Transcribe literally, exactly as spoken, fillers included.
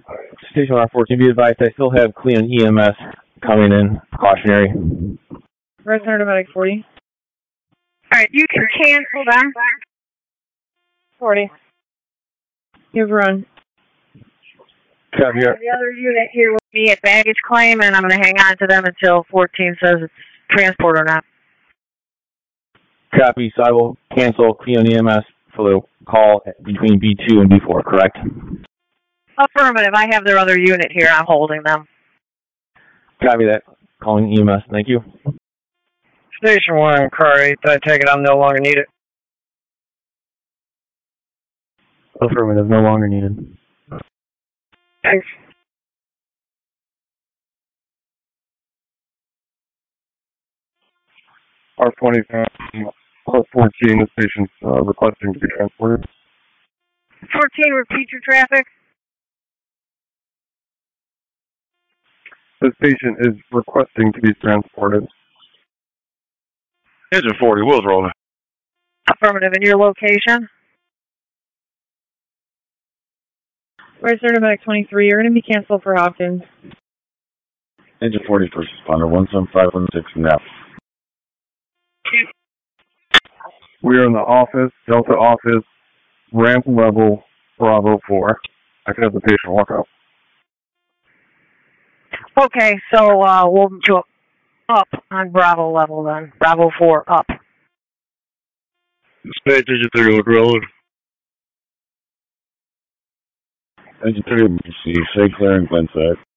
Station one fourteen, be advised I still have Cleveland E M S coming in, cautionary. Red Center Medic forty. Alright, you can cancel them. forty. You've run. Copy here. The other unit here with me at baggage claim, and I'm going to hang on to them until fourteen says it's transport or not. Copy, so I will cancel Cleveland E M S for the call between B two and B four, correct? Affirmative. I have their other unit here. I'm holding them. Copy that. Calling E M S. Thank you. Station one, car eight. I take it I'm no longer needed. Affirmative. No longer needed. Thanks. R twenty, R fourteen, the station's uh, requesting to be transported. fourteen, repeat your traffic. The station is requesting to be transported. Engine forty, wheels rolling. Affirmative. And your location? Red Center Medic twenty-three, you're going to be canceled for Hopkins. Engine forty, first responder, one seven five one six now. We are in the office, Delta office, ramp level, Bravo four. I can have the patient walk up. Okay, so uh, we'll go up on Bravo level then. Bravo four, up. Dispatch engine three, look rolling. Engine three, emergency, say clearing Glenside.